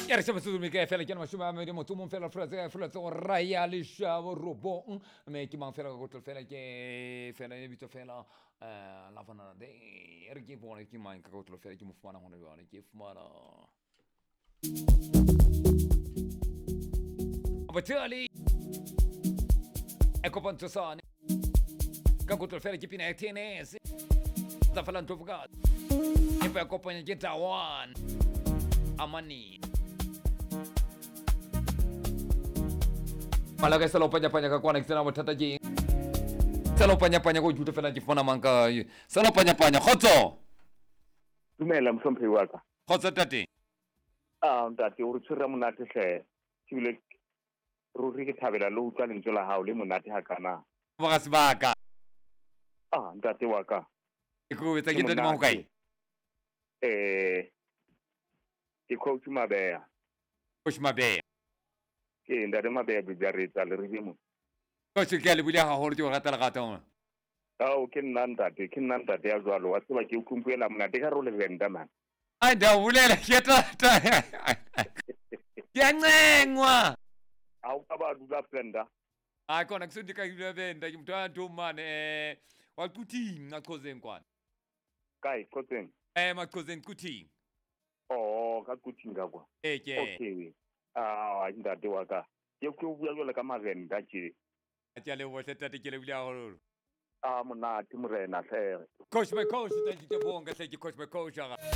Ya re sheba sezulu ke fela ke na mashome a mabedi motho o mong fela freelance go raya leshabo robong me ke mang fela ka gotlo fela ke fela e bitso fela la fana de re ke bona ke mang ka gotlo fela ke mo fumana hona jwale ke fumana abatali ecco panto sane ka gotlo fela ke pina TNS da fela ntofuka e poi accompagna ke Tawan Amani Malaga se lo panya-panya ka kwana kitana bothata ke se lo panya-panya go juta fela ke fona manka se lo panya-panya khotso dumela mhlomphehi wa ka khotso tate ntate o re tshwere monate hle tsile ruri ke thabela lo utlwa lentswe la hao le monate ha kana ba ga sebaka ntate wa ka e go etsa ke ntate mo kae ke coach Mabeya coach Mabeya ke ndare Mabeya bijaretsa le re mo coach ke le bulia ha holo ke o ratela gata ona ke nna ntate ya jwalo wa tseba ke utlumpuela monate ka role venda man ai da bulela ke tata ya ncengwa au ka ba dula venda kona kusindika ile venda ke mntwana mane wa kuting aqhozeni kwana kai kotseng maqhozeni kuting ka kuting kwa ke okay ntate wa ka ke bua jwalo ka mavenda tje a le bohle tate ke le bulia holo monate morena hle coach my coach thank you ke bonga hle ke coach my coach